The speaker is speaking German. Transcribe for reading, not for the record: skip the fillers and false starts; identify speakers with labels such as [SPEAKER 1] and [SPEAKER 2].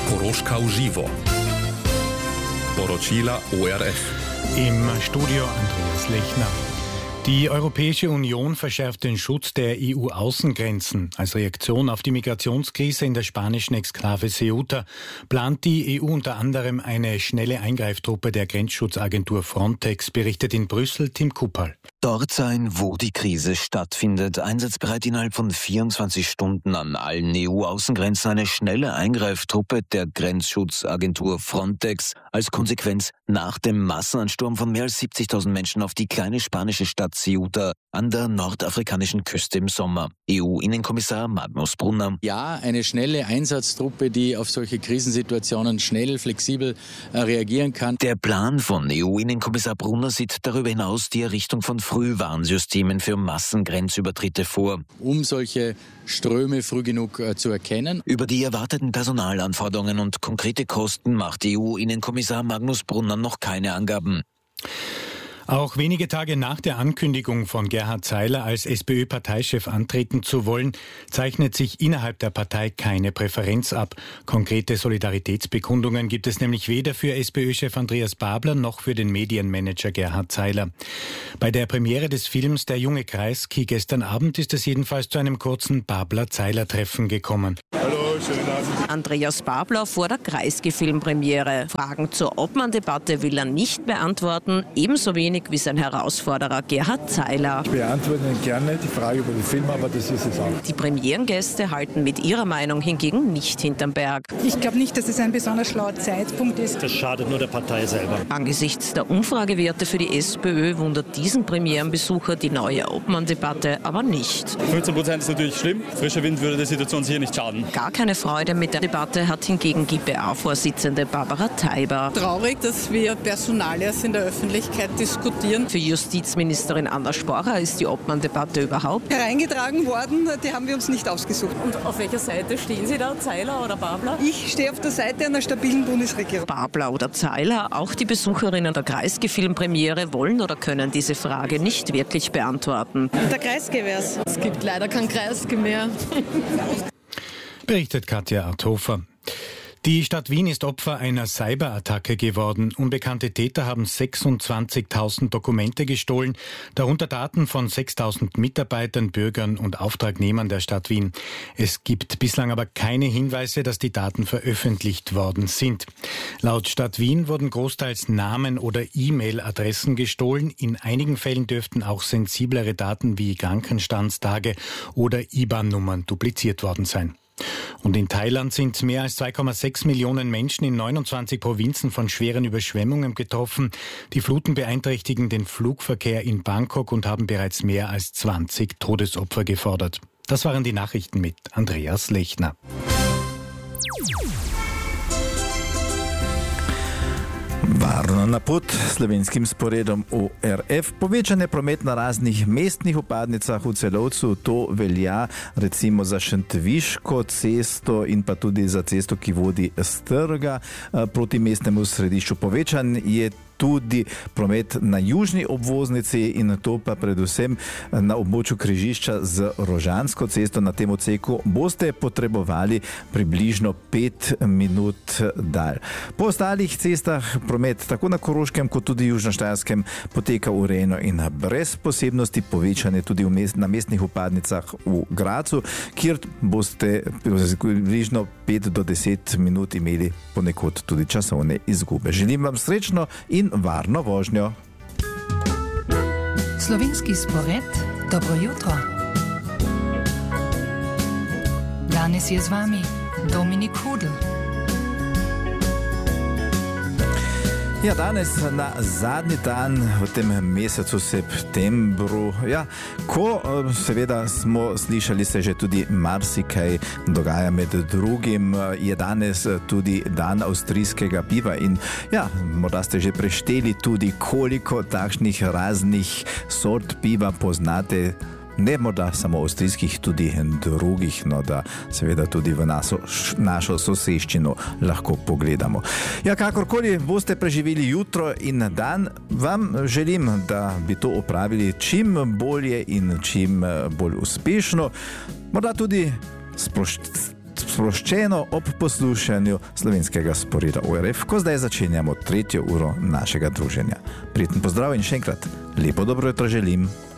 [SPEAKER 1] Koroška v živo. Poročila ORF.
[SPEAKER 2] Im Studio Andreas Lechner. Die Europäische Union verschärft den Schutz der EU-Außengrenzen. Als Reaktion auf die Migrationskrise in der spanischen Exklave Ceuta plant die EU unter anderem eine schnelle Eingreiftruppe der Grenzschutzagentur Frontex, berichtet in Brüssel Tim Kuppal.
[SPEAKER 3] Dort sein, wo die Krise stattfindet. Einsatzbereit innerhalb von 24 Stunden an allen EU-Außengrenzen eine schnelle Eingreiftruppe der Grenzschutzagentur Frontex. Als Konsequenz nach dem Massenansturm von mehr als 70.000 Menschen auf die kleine spanische Stadt Ceuta an der nordafrikanischen Küste im Sommer. EU-Innenkommissar Magnus Brunner.
[SPEAKER 4] Ja, eine schnelle Einsatztruppe, die auf solche Krisensituationen schnell, flexibel reagieren kann.
[SPEAKER 3] Der Plan von EU-Innenkommissar Brunner sieht darüber hinaus die Errichtung von Frühwarnsystemen für Massengrenzübertritte vor.
[SPEAKER 4] Um solche Ströme früh genug zu erkennen.
[SPEAKER 3] Über die erwarteten Personalanforderungen und konkrete Kosten macht EU-Innenkommissar Magnus Brunner noch keine Angaben.
[SPEAKER 2] Auch wenige Tage nach der Ankündigung von Gerhard Zeiler als SPÖ-Parteichef antreten zu wollen, zeichnet sich innerhalb der Partei keine Präferenz ab. Konkrete Solidaritätsbekundungen gibt es nämlich weder für SPÖ-Chef Andreas Babler noch für den Medienmanager Gerhard Zeiler. Bei der Premiere des Films Der junge Kreisky gestern Abend ist es jedenfalls zu einem kurzen Babler-Zeiler-Treffen gekommen.
[SPEAKER 5] Hallo, schönen Abend.
[SPEAKER 6] Andreas Babler vor der Kreisky-Filmpremiere. Fragen zur Obmann-Debatte will er nicht beantworten, ebenso wenig wie sein Herausforderer Gerhard Zeiler.
[SPEAKER 5] Ich beantworte Ihnen gerne die Frage über den Film, aber das ist es auch.
[SPEAKER 6] Die Premierengäste halten mit ihrer Meinung hingegen nicht hinterm Berg.
[SPEAKER 7] Ich glaube nicht, dass es ein besonders schlauer Zeitpunkt ist.
[SPEAKER 8] Das schadet nur der Partei selber.
[SPEAKER 6] Angesichts der Umfragewerte für die SPÖ wundert diesen Premierenbesucher die neue Obmann-Debatte aber nicht.
[SPEAKER 9] 15% ist natürlich schlimm. Frischer Wind würde der Situation sicher nicht schaden.
[SPEAKER 6] Gar keine Freude mit der Debatte hat hingegen GPA-Vorsitzende Barbara Teiber.
[SPEAKER 10] Traurig, dass wir Personalias in der Öffentlichkeit diskutieren.
[SPEAKER 6] Für Justizministerin Anna Sporcher ist die Obmann-Debatte überhaupt
[SPEAKER 10] hereingetragen worden. Die haben wir uns nicht ausgesucht.
[SPEAKER 11] Und auf welcher Seite stehen Sie da, Zeiler oder Babler?
[SPEAKER 10] Ich stehe auf der Seite einer stabilen Bundesregierung.
[SPEAKER 6] Babler oder Zeiler, auch die Besucherinnen der Kreisky-Filmpremiere wollen oder können diese Frage nicht wirklich beantworten.
[SPEAKER 10] Der Kreisky wär's.
[SPEAKER 11] Es gibt leider kein Kreisky mehr.
[SPEAKER 2] Berichtet Katja Arthofer. Die Stadt Wien ist Opfer einer Cyberattacke geworden. Unbekannte Täter haben 26.000 Dokumente gestohlen, darunter Daten von 6.000 Mitarbeitern, Bürgern und Auftragnehmern der Stadt Wien. Es gibt bislang aber keine Hinweise, dass die Daten veröffentlicht worden sind. Laut Stadt Wien wurden großteils Namen oder E-Mail-Adressen gestohlen. In einigen Fällen dürften auch sensiblere Daten wie Krankenstandstage oder IBAN-Nummern dupliziert worden sein. Und in Thailand sind mehr als 2,6 Millionen Menschen in 29 Provinzen von schweren Überschwemmungen getroffen. Die Fluten beeinträchtigen den Flugverkehr in Bangkok und haben bereits mehr als 20 Todesopfer gefordert. Das waren die Nachrichten mit Andreas Lechner.
[SPEAKER 12] Varno na put slovenskim sporedom ORF. Povečanje promet na raznih mestnih vpadnicah v Celovcu, to velja recimo za Šentviško cesto in pa tudi za cesto, ki vodi s trga proti mestnemu središču. Povečan je tudi promet na južni obvoznici in to pa predvsem na območju križišča z Rožansko cesto. Na tem odseku boste potrebovali približno 5 minut dalj. Po ostalih cestah promet tako na Koroškem kot tudi južnoštajerskem poteka urejeno in brez posebnosti. Povečanje tudi na mestnih vpadnicah v Gracu, kjer boste približno 5 do 10 minut imeli ponekod tudi časovne izgube. Želim vam srečno in varno vožnjo.
[SPEAKER 13] Slovenski spored, dobro jutro. Danes je z vami Dominik Hudl.
[SPEAKER 12] Ja, danes na zadnji dan v tem mesecu septembru, ko seveda smo slišali se že tudi marsikaj dogaja, med drugim je danes tudi dan avstrijskega piva in morda ste že prešteli tudi koliko takšnih raznih sort piva poznate. Ne morda samo avstrijskih, tudi drugih, da seveda tudi v našo soseščino lahko pogledamo. Kakorkoli boste preživeli jutro in dan, vam želim, da bi to opravili čim bolje in čim bolj uspešno. Morda tudi sproščeno ob poslušanju slovenskega sporeda ORF, ko zdaj začenjamo 3. uro našega druženja. Prijeten pozdrav in še enkrat lepo dobro jutro želim.